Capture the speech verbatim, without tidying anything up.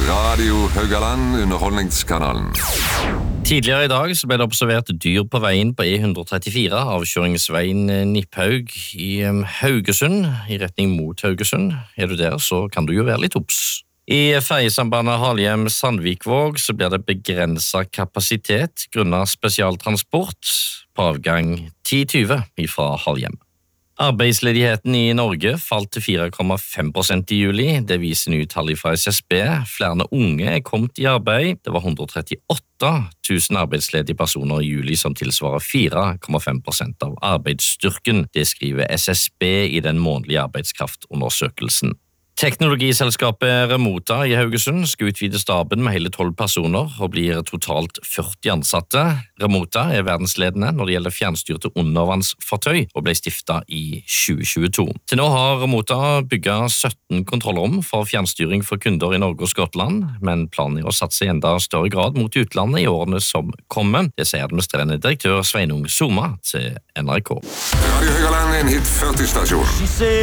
Radio Haugaland, underholdningskanalen. Tidligere i dag så ble det observert dyr på veien på E ett trettifire, avkjøringsveien Nipphaug i Haugesund, i retning mot Haugesund. Er du der, så kan du jo være litt obs. I ferjesambandet Halhjem-Sandvikvåg så blir det begrenset kapasitet grunnet spesialtransport på avgang ti tjue fra Halhjem. Arbeidsledigheten i Norge falt til fire komma fem prosent i juli. Det viser nye tall fra S S B. Flere unge er kommet i arbeid. Det var hundre og trettiåtte tusen arbeidsledige personer i juli som tilsvarer fire komma fem prosent av arbeidsstyrken. Det skriver S S B i den månedlige arbeidskraftundersøkelsen. Teknologiselskapet Remota i Haugesund skal utvide staben med hele tolv personer og blir totalt førti ansatte. Remota er verdensledende når det gjelder fjernstyrte undervannsfartøy og ble stiftet i tjue tjueto. Til nå har Remota bygget sytten kontrollrom for fjernstyring for kunder i Norge og Skottland, men planen er å satse i enda større grad mot utlandet i årene som kommer. Det sier administrerende direktør Sveinung Soma til N R K. Radio Haugaland, en hit førti stasjon.